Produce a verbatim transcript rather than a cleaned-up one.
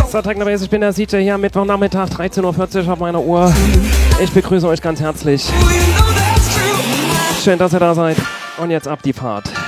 So, Technobase, ich bin der Siete hier am Mittwochnachmittag, dreizehn Uhr vierzig auf meiner Uhr. Ich begrüße euch ganz herzlich. Schön, dass ihr da seid. Und jetzt ab die Fahrt.